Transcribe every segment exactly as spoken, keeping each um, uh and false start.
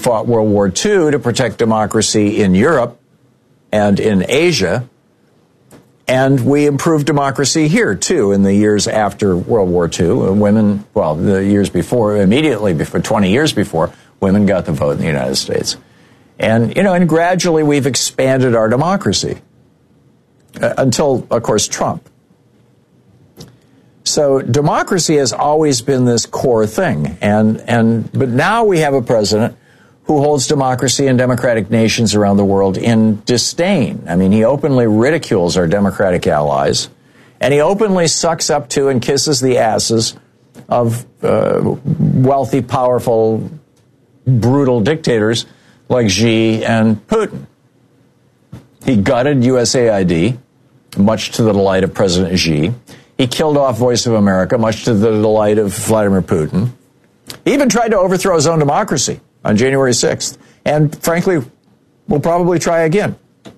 fought World War Two to protect democracy in Europe and in Asia. And we improved democracy here, too, in the years after World War Two. Women, well, the years before, immediately before, twenty years before, women got the vote in the United States. And, you know, and gradually we've expanded our democracy uh, until, of course, Trump. So democracy has always been this core thing. And, and, but now we have a president who holds democracy and democratic nations around the world in disdain. I mean, he openly ridicules our democratic allies, and he openly sucks up to and kisses the asses of uh, wealthy, powerful, brutal dictators like Xi and Putin. He gutted U S A I D, much to the delight of President Xi. He killed off Voice of America, much to the delight of Vladimir Putin. He even tried to overthrow his own democracy on January sixth, and frankly, will probably try again.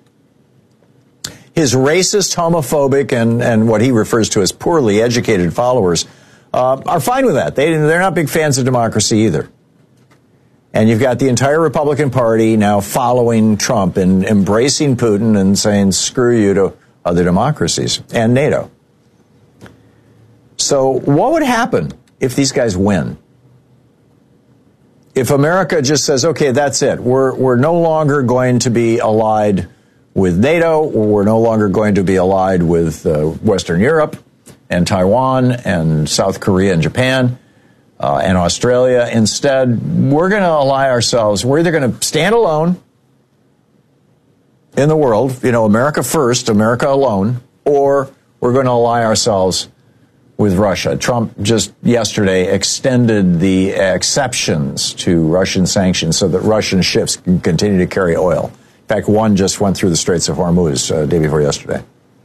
His racist, homophobic, and, and what he refers to as poorly educated followers uh, are fine with that. They, they're not big fans of democracy either. And you've got the entire Republican Party now following Trump and embracing Putin and saying, screw you to other democracies and NATO. So what would happen if these guys win? If America just says, okay, that's it. We're, we're no longer going to be allied with NATO, or we're no longer going to be allied with uh, Western Europe and Taiwan and South Korea and Japan uh, and Australia. Instead, we're going to ally ourselves. We're either going to stand alone in the world, you know, America first, America alone, or we're going to ally ourselves with Russia. Trump just yesterday extended the exceptions to Russian sanctions so that Russian ships can continue to carry oil. In fact, one just went through the Straits of Hormuz uh, day before yesterday.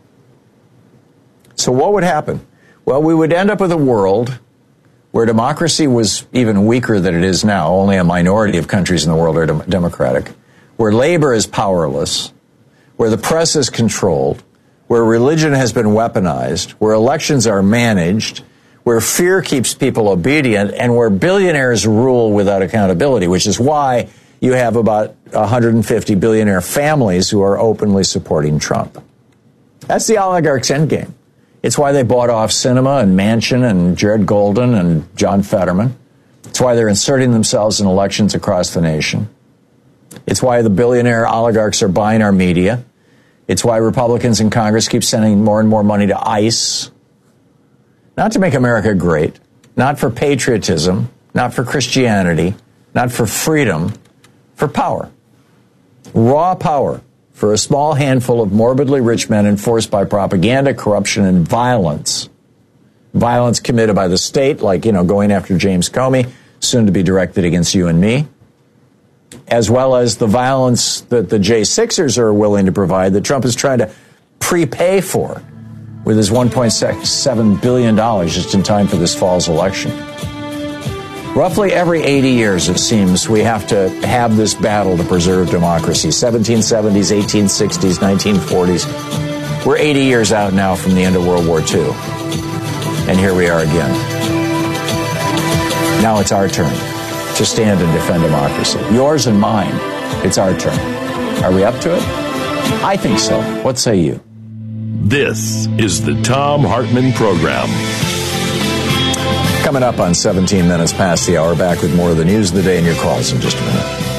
So what would happen? Well, we would end up with a world where democracy was even weaker than it is now. Only a minority of countries in the world are dem- democratic. Where labor is powerless, where the press is controlled, where religion has been weaponized, where elections are managed, where fear keeps people obedient, and where billionaires rule without accountability, which is why you have about one hundred fifty billionaire families who are openly supporting Trump. That's the oligarchs' endgame. It's why they bought off Cinema and Manchin and Jared Golden and John Fetterman. It's why they're inserting themselves in elections across the nation. It's why the billionaire oligarchs are buying our media. It's why Republicans in Congress keep sending more and more money to ICE. Not to make America great, not for patriotism, not for Christianity, not for freedom, for power. Raw power for a small handful of morbidly rich men enforced by propaganda, corruption, and violence. Violence committed by the state, like, you know, going after James Comey, soon to be directed against you and me, as well as the violence that the J sixers are willing to provide that Trump is trying to prepay for with his one point seven billion dollars just in time for this fall's election. Roughly every eighty years, it seems, we have to have this battle to preserve democracy. seventeen seventies, eighteen sixties, nineteen forties. We're eighty years out now from the end of World War Two. And here we are again. Now it's our turn to stand and defend democracy. Yours and mine. It's our turn. Are we up to it? I think so. What say you? This is the Thom Hartmann Program. Coming up on seventeen minutes past the hour, back with more of the news of the day and your calls in just a minute.